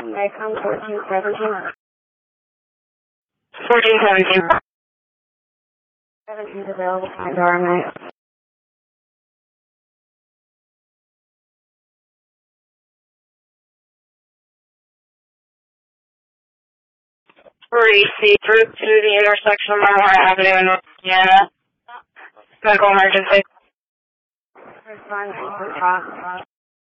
Maycom 1417. 1417. 17 is available. Find RMA. Receive route to the intersection of Marmara Avenue in North Indiana. Medical emergency. Respond to